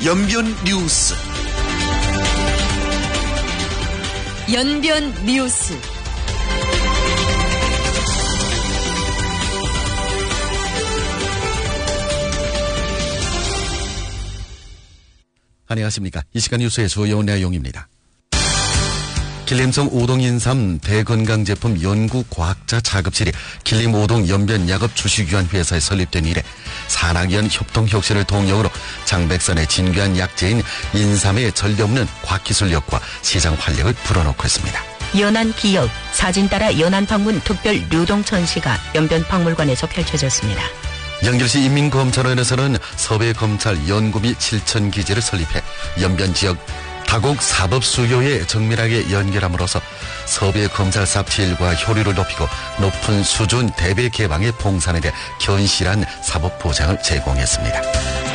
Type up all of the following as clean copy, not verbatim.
연변 뉴스. 연변 뉴스. 안녕하십니까. 이 시간 뉴스의 주요 내용입니다. 길림성 오동인삼 대건강제품 연구과학자 작업실이 길림 오동 연변약업 주식위원회사에 설립된 이래 산학연 협동혁신을 동력으로 장백선의 진귀한 약재인 인삼의 전례없는 과학기술력과 시장 활력을 불어넣고 있습니다. 연안 기업, 사진 따라 연안 방문 특별 류동 전시가 연변박물관에서 펼쳐졌습니다. 영길시 인민검찰원에서는 서배검찰 연구 및 실천 기지를 설립해 연변 지역 다국 사법 수요에 정밀하게 연결함으로써 서배 검찰 삽질과 효率높이고 높은 수준 대배 개방의 봉산에 대해 견실한 사법 보장을 제공했습니다.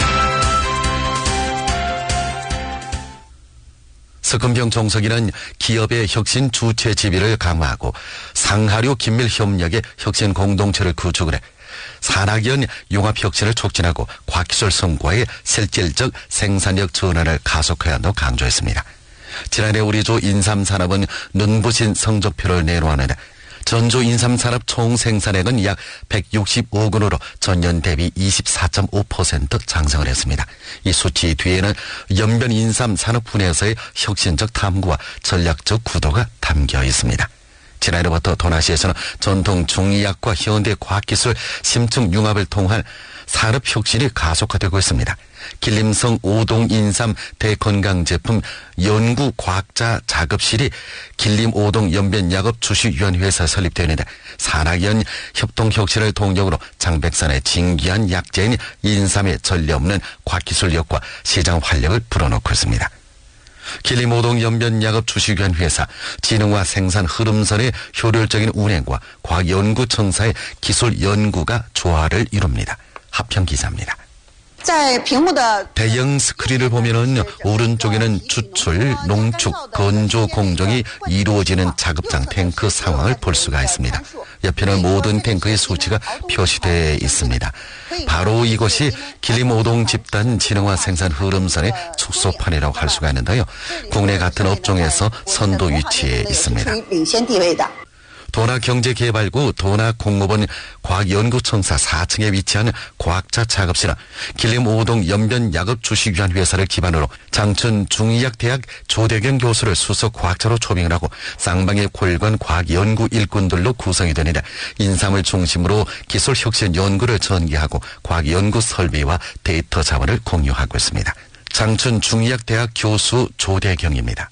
석은병 종석이는 기업의 혁신 주체 지위를 강화하고 상하류 긴밀 협력의 혁신 공동체를 구축을 해 산학연 융합혁신을 촉진하고 과학기술 성과의 실질적 생산력 전환을 가속해야 한다고 강조했습니다. 지난해 우리 주 인삼산업은 눈부신 성적표를 내놓았는데 전주 인삼산업 총생산액은 약 165억 원으로 전년 대비 24.5% 장성을 했습니다. 이 수치 뒤에는 연변 인삼 산업 분야에서의 혁신적 탐구와 전략적 구도가 담겨 있습니다. 지난해부터 도나시에서는 전통 중의학과 현대 과학기술 심층 융합을 통한 산업혁신이 가속화되고 있습니다. 길림성 오동인삼 대건강제품 연구과학자 작업실이 길림 오동 연변약업 주식위원회에서 설립되었는데 산학연 협동혁신을 동력으로 장백산의 진귀한 약재인 인삼의 전례없는 과학기술력과 시장 활력을 불어넣고 있습니다. 길림 오동 연변약업 주식위원회사 진흥화 생산 흐름선의 효율적인 운행과 과학연구청사의 기술 연구가 조화를 이룹니다. 합평 기사입니다. 대형 스크린을 보면은 오른쪽에는 추출, 농축, 건조 공정이 이루어지는 작업장 탱크 상황을 볼 수가 있습니다. 옆에는 모든 탱크의 수치가 표시되어 있습니다. 바로 이것이 길림 오동 집단 진흥화 생산 흐름선의 축소판이라고 할 수가 있는데요. 국내 같은 업종에서 선도 위치에 있습니다. 도나경제개발구 도나공업원 과학연구청사 4층에 위치한 과학자 작업실은 길림 오동 연변약업 주식위원회사를 기반으로 장춘 중의학대학 조대경 교수를 수석 과학자로 초빙을 하고 쌍방의 골관 과학연구 일꾼들로 구성이 되는데 인삼을 중심으로 기술혁신 연구를 전개하고 과학연구 설비와 데이터 자원을 공유하고 있습니다. 장춘 중의학대학 교수 조대경입니다.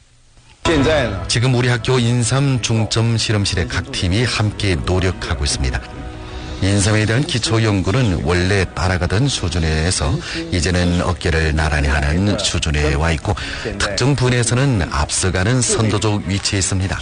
지금 우리 학교 인삼 중점 실험실의 각 팀이 함께 노력하고 있습니다. 인삼에 대한 기초 연구는 원래 따라가던 수준에서 이제는 어깨를 나란히 하는 수준에 와 있고 특정 분야에서는 앞서가는 선도적 위치에 있습니다.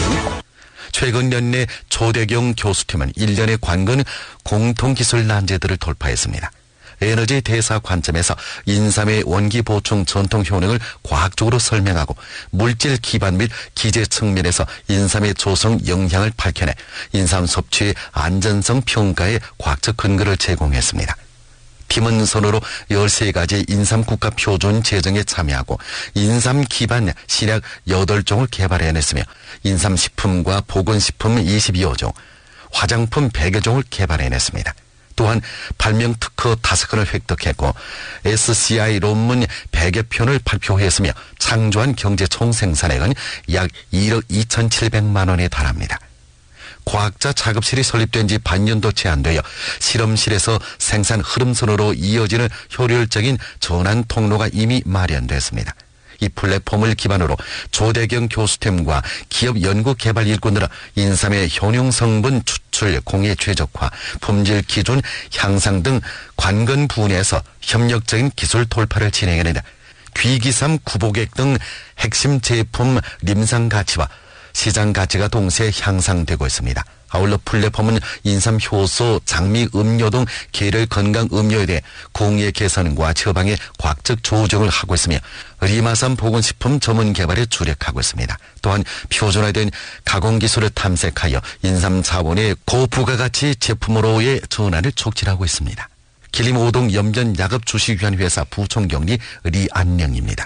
최근 몇 내 조대경 교수팀은 1년의 관건 공통기술 난제들을 돌파했습니다. 에너지 대사 관점에서 인삼의 원기 보충 전통 효능을 과학적으로 설명하고 물질 기반 및 기재 측면에서 인삼의 조성 영향을 밝혀내 인삼 섭취의 안전성 평가에 과학적 근거를 제공했습니다. 팀은 선으로 13가지 인삼 국가 표준 제정에 참여하고 인삼 기반 신약 8종을 개발해냈으며 인삼 식품과 보건식품 22호종, 화장품 100여 종을 개발해냈습니다. 또한 발명 특허 5건을 획득했고 SCI 논문 100여 편을 발표했으며 창조한 경제 총생산액은 약 1억 2,700만 원에 달합니다. 과학자 작업실이 설립된 지 반년도 채 안 되어 실험실에서 생산 흐름선으로 이어지는 효율적인 전환 통로가 이미 마련됐습니다. 이 플랫폼을 기반으로 조대경 교수팀과 기업 연구 개발 일꾼들은 인삼의 효능 성분 추출 공해 최적화, 품질 기준 향상 등 관건 분야에서 협력적인 기술 돌파를 진행했는데 귀기삼 구보객 등 핵심 제품 림상 가치와 시장 가치가 동시에 향상되고 있습니다. 아울러 플랫폼은 인삼 효소, 장미 음료 등 계열 건강 음료에 대해 공해 개선과 처방의 과학적 조정을 하고 있으며 리마삼 보건식품 전문 개발에 주력하고 있습니다. 또한 표준화된 가공기술을 탐색하여 인삼 자본의 고부가가치 제품으로의 전환을 촉진하고 있습니다. 길림 5동 연변야급 주식위한 회사 부총경리 리안령입니다.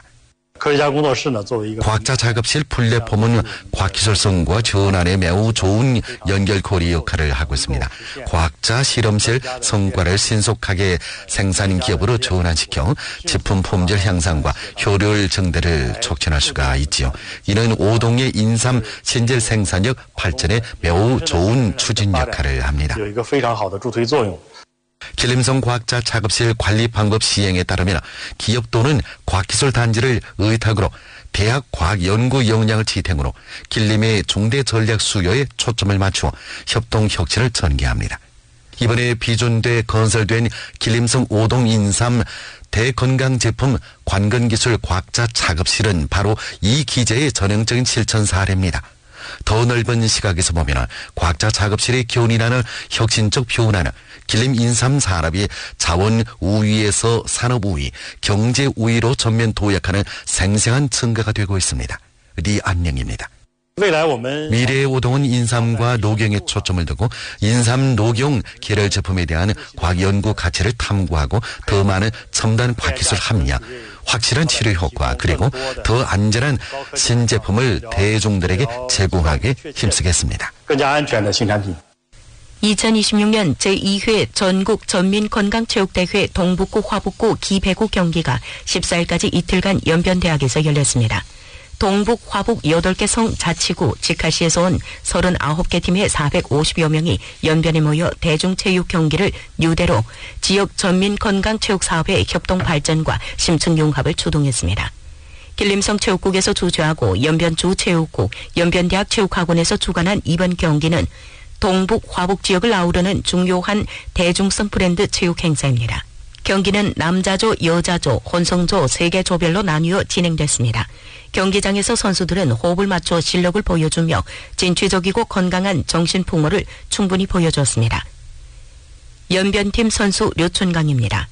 과학자 작업실 플랫폼은 과학기술성과 전환에 매우 좋은 연결고리 역할을 하고 있습니다. 과학자 실험실 성과를 신속하게 생산 기업으로 전환시켜 제품 품질 향상과 효율 증대를 촉진할 수가 있지요. 이는 5동의 인삼 신질 생산력 발전에 매우 좋은 추진 역할을 합니다. 길림성 과학자 작업실 관리 방법 시행에 따르면 기업 또는 과학기술 단지를 의탁으로 대학 과학연구 역량을 지탱으로 길림의 중대 전략 수요에 초점을 맞추어 협동 혁신을 전개합니다. 이번에 비준돼 건설된 길림성 5동 인삼 대건강제품 관건기술 과학자 작업실은 바로 이 기제의 전형적인 실천 사례입니다. 더 넓은 시각에서 보면 과학자 작업실의 견인하는 혁신적 표현하는 길림 인삼 산업이 자원 우위에서 산업 우위, 경제 우위로 전면 도약하는 생생한 증거가 되고 있습니다. 리안령입니다. 미래의 5동은 인삼과 녹용에 초점을 두고 인삼 녹용 계열 제품에 대한 과학 연구 가치를 탐구하고 더 많은 첨단 과학기술 합리화, 확실한 치료 효과 그리고 더 안전한 신제품을 대중들에게 제공하게 힘쓰겠습니다. 2026년 제2회 전국 전민건강체육대회 동북구 화북구 기배구 경기가 14일까지 이틀간 연변대학에서 열렸습니다. 동북 화북 8개 성 자치구 직하시에서 온 39개 팀의 450여 명이 연변에 모여 대중체육 경기를 뉴대로 지역 전민건강체육사업의 협동 발전과 심층 융합을 추동했습니다. 길림성 체육국에서 주최하고 연변주 체육국, 연변대학 체육학원에서 주관한 이번 경기는 동북 화북 지역을 아우르는 중요한 대중성 브랜드 체육 행사입니다. 경기는 남자조, 여자조, 혼성조 3개 조별로 나뉘어 진행됐습니다. 경기장에서 선수들은 호흡을 맞춰 실력을 보여주며 진취적이고 건강한 정신풍모를 충분히 보여줬습니다. 연변팀 선수 류춘강입니다.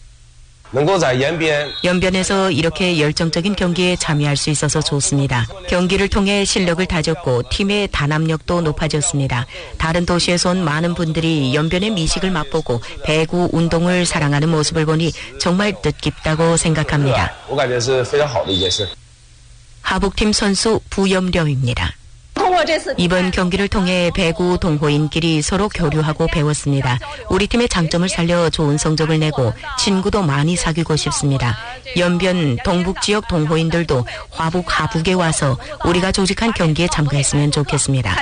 연변에서 이렇게 열정적인 경기에 참여할 수 있어서 좋습니다. 경기를 통해 실력을 다졌고 팀의 단합력도 높아졌습니다. 다른 도시에서 온 많은 분들이 연변의 미식을 맛보고 배구 운동을 사랑하는 모습을 보니 정말 뜻깊다고 생각합니다. 하북팀 선수 부염려입니다. 이번 경기를 통해 배구 동호인끼리 서로 교류하고 배웠습니다. 우리 팀의 장점을 살려 좋은 성적을 내고 친구도 많이 사귀고 싶습니다. 연변 동북 지역 동호인들도 화북 하북에 와서 우리가 조직한 경기에 참가했으면 좋겠습니다.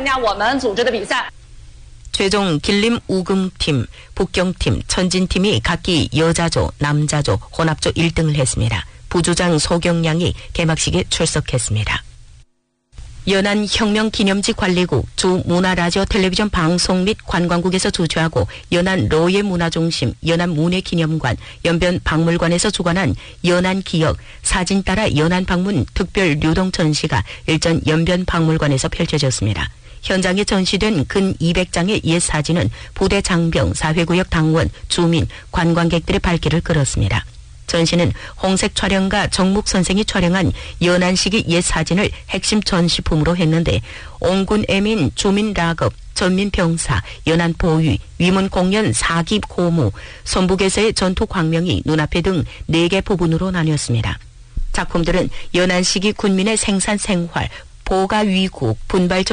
최종 길림 우금팀, 북경팀, 천진팀이 각기 여자조, 남자조, 혼합조 1등을 했습니다. 부주장 소경량이 개막식에 출석했습니다. 연안혁명기념지 관리국, 주문화라디오 텔레비전 방송 및 관광국에서 주최하고 연안로예문화중심, 연안문예기념관, 연변박물관에서 주관한 연안기억, 사진 따라 연안방문 특별 유동 전시가 일전 연변박물관에서 펼쳐졌습니다. 현장에 전시된 근 200장의 옛 사진은 부대 장병, 사회구역 당원, 주민, 관광객들의 발길을 끌었습니다. 전시는 홍색 촬영가 정묵 선생이 촬영한 연안시기 옛 사진을 핵심 전시품으로 했는데 옹군 애민, 주민 락업, 전민 병사, 연안 보위, 위문 공연 사기 고무, 선북에서의 전투 광명이 눈앞에 등 4개 부분으로 나뉘었습니다. 작품들은 연안시기 군민의 생산 생활, 보가 위국, 분발